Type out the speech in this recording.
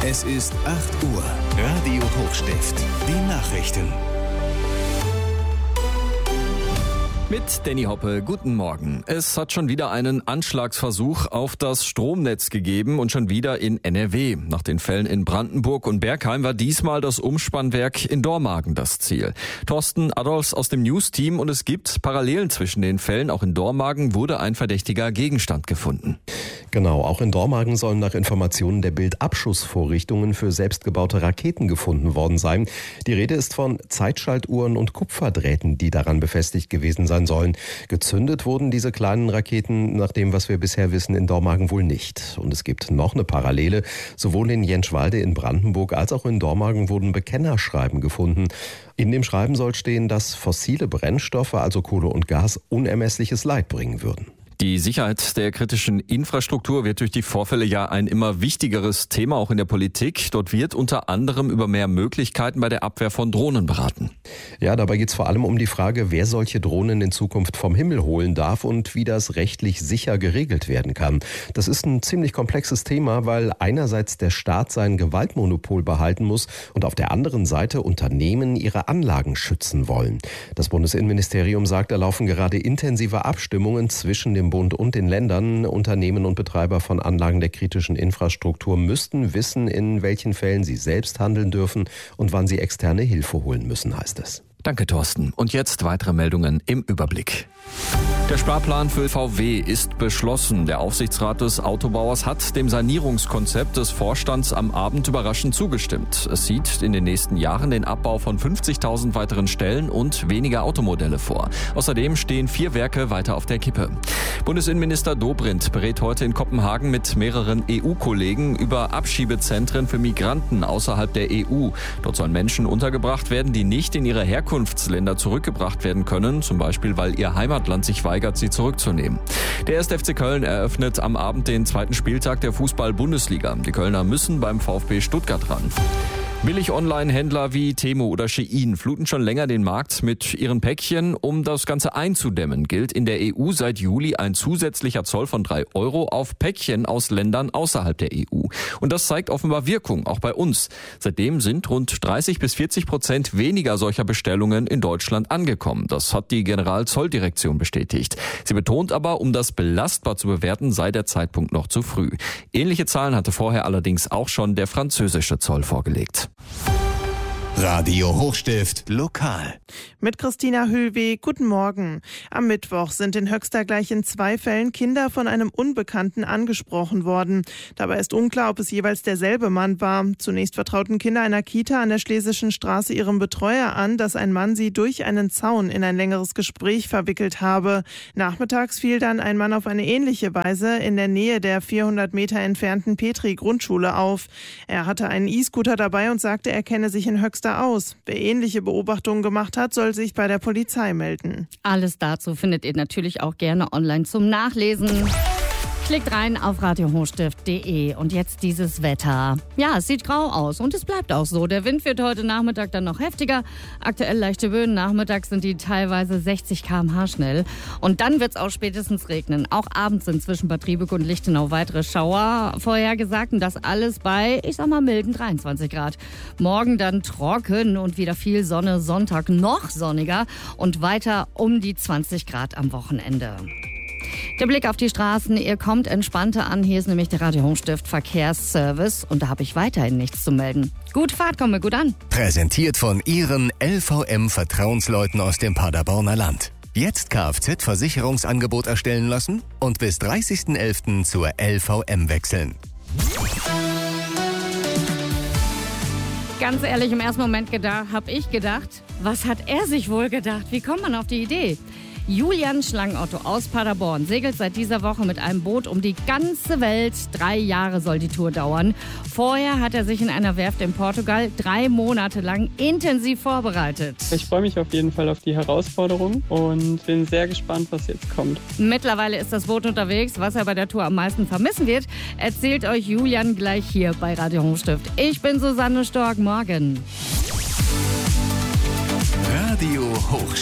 Es ist 8 Uhr. Radio Hochstift. Die Nachrichten. Mit Danny Hoppe, guten Morgen. Es hat schon wieder einen Anschlagsversuch auf das Stromnetz gegeben und schon wieder in NRW. Nach den Fällen in Brandenburg und Bergheim war diesmal das Umspannwerk in Dormagen das Ziel. Thorsten Adolfs aus dem News-Team, und es gibt Parallelen zwischen den Fällen. Auch in Dormagen wurde ein verdächtiger Gegenstand gefunden. Genau, auch in Dormagen sollen nach Informationen der Bild Abschussvorrichtungen für selbstgebaute Raketen gefunden worden sein. Die Rede ist von Zeitschaltuhren und Kupferdrähten, die daran befestigt gewesen sein sollen. Gezündet wurden diese kleinen Raketen, nach dem, was wir bisher wissen, in Dormagen wohl nicht. Und es gibt noch eine Parallele. Sowohl in Jentschwalde in Brandenburg als auch in Dormagen wurden Bekennerschreiben gefunden. In dem Schreiben soll stehen, dass fossile Brennstoffe, also Kohle und Gas, unermessliches Leid bringen würden. Die Sicherheit der kritischen Infrastruktur wird durch die Vorfälle ja ein immer wichtigeres Thema, auch in der Politik. Dort wird unter anderem über mehr Möglichkeiten bei der Abwehr von Drohnen beraten. Ja, dabei geht es vor allem um die Frage, wer solche Drohnen in Zukunft vom Himmel holen darf und wie das rechtlich sicher geregelt werden kann. Das ist ein ziemlich komplexes Thema, weil einerseits der Staat sein Gewaltmonopol behalten muss und auf der anderen Seite Unternehmen ihre Anlagen schützen wollen. Das Bundesinnenministerium sagt, da laufen gerade intensive Abstimmungen zwischen dem Bund und den Ländern. Unternehmen und Betreiber von Anlagen der kritischen Infrastruktur müssten wissen, in welchen Fällen sie selbst handeln dürfen und wann sie externe Hilfe holen müssen, heißt es. Danke, Thorsten. Und jetzt weitere Meldungen im Überblick. Der Sparplan für VW ist beschlossen. Der Aufsichtsrat des Autobauers hat dem Sanierungskonzept des Vorstands am Abend überraschend zugestimmt. Es sieht in den nächsten Jahren den Abbau von 50.000 weiteren Stellen und weniger Automodelle vor. Außerdem stehen 4 Werke weiter auf der Kippe. Bundesinnenminister Dobrindt berät heute in Kopenhagen mit mehreren EU-Kollegen über Abschiebezentren für Migranten außerhalb der EU. Dort sollen Menschen untergebracht werden, die nicht in ihre Herkunftsländer zurückgebracht werden können, zum Beispiel weil ihr Heimatland sich weigert, sie zurückzunehmen. Der 1. FC Köln eröffnet am Abend den 2. Spieltag der Fußball-Bundesliga. Die Kölner müssen beim VfB Stuttgart ran. Billig-Online-Händler wie Temu oder Shein fluten schon länger den Markt mit ihren Päckchen. Um das Ganze einzudämmen, gilt in der EU seit Juli ein zusätzlicher Zoll von 3 € auf Päckchen aus Ländern außerhalb der EU. Und das zeigt offenbar Wirkung, auch bei uns. Seitdem sind rund 30-40% weniger solcher Bestellungen in Deutschland angekommen. Das hat die Generalzolldirektion bestätigt. Sie betont aber, um das belastbar zu bewerten, sei der Zeitpunkt noch zu früh. Ähnliche Zahlen hatte vorher allerdings auch schon der französische Zoll vorgelegt. Radio Hochstift lokal. Mit Christina Höhlweg, guten Morgen. Am Mittwoch sind in Höxter gleich in 2 Fällen Kinder von einem Unbekannten angesprochen worden. Dabei ist unklar, ob es jeweils derselbe Mann war. Zunächst vertrauten Kinder einer Kita an der Schlesischen Straße ihrem Betreuer an, dass ein Mann sie durch einen Zaun in ein längeres Gespräch verwickelt habe. Nachmittags fiel dann ein Mann auf eine ähnliche Weise in der Nähe der 400 Meter entfernten Petri-Grundschule auf. Er hatte einen E-Scooter dabei und sagte, er kenne sich in Höxter aus. Wer ähnliche Beobachtungen gemacht hat, soll sich bei der Polizei melden. Alles dazu findet ihr natürlich auch gerne online zum Nachlesen. Klickt rein auf radiohochstift.de und jetzt dieses Wetter. Ja, es sieht grau aus und es bleibt auch so. Der Wind wird heute Nachmittag dann noch heftiger. Aktuell leichte Böen. Nachmittags sind die teilweise 60 km/h schnell. Und dann wird es auch spätestens regnen. Auch abends sind zwischen Bad Riebeck und Lichtenau weitere Schauer vorhergesagt. Und das alles bei, milden 23 Grad. Morgen dann trocken und wieder viel Sonne. Sonntag noch sonniger und weiter um die 20 Grad am Wochenende. Der Blick auf die Straßen, ihr kommt entspannter an. Hier ist nämlich der Radio Hochstift Verkehrsservice und da habe ich weiterhin nichts zu melden. Gute Fahrt, kommen wir gut an. Präsentiert von Ihren LVM-Vertrauensleuten aus dem Paderborner Land. Jetzt Kfz-Versicherungsangebot erstellen lassen und bis 30.11. zur LVM wechseln. Ganz ehrlich, im ersten Moment habe ich gedacht, was hat er sich wohl gedacht? Wie kommt man auf die Idee? Julian Schlangenotto aus Paderborn segelt seit dieser Woche mit einem Boot um die ganze Welt. 3 Jahre soll die Tour dauern. Vorher hat er sich in einer Werft in Portugal 3 Monate lang intensiv vorbereitet. Ich freue mich auf jeden Fall auf die Herausforderung und bin sehr gespannt, was jetzt kommt. Mittlerweile ist das Boot unterwegs. Was er bei der Tour am meisten vermissen wird, erzählt euch Julian gleich hier bei Radio Hochstift. Ich bin Susanne Stork. Morgen. Radio Hochstift.